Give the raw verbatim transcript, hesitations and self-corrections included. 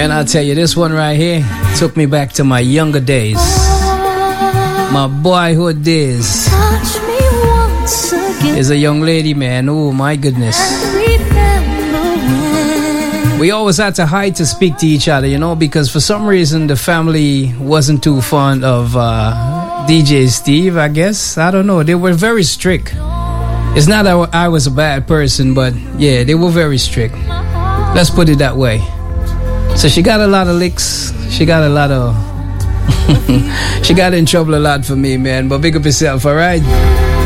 Man, I'll tell you, this one right here took me back to my younger days. My boyhood days. Is a young lady, man. Oh, my goodness. We always had to hide to speak to each other, you know, because for some reason the family wasn't too fond of uh, D J Steve, I guess. I don't know. They were very strict. It's not that I was a bad person, but yeah, they were very strict. Let's put it that way. So she got a lot of licks. She got a lot of... she got in trouble a lot for me, man. But big up yourself, all right?